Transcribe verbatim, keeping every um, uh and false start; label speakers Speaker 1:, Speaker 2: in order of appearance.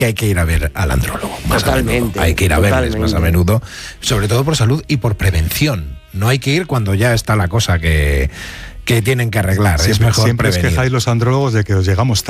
Speaker 1: que hay que ir a ver al andrólogo más
Speaker 2: Totalmente,
Speaker 1: a menudo. Hay que ir a verles
Speaker 2: totalmente.
Speaker 1: más a menudo, sobre todo por salud y por prevención. No hay que ir cuando ya está la cosa que, que tienen que arreglar.
Speaker 3: Siempre,
Speaker 1: es mejor
Speaker 3: siempre
Speaker 1: prevenir.
Speaker 3: os quejáis los andrólogos de que os llegamos tarde.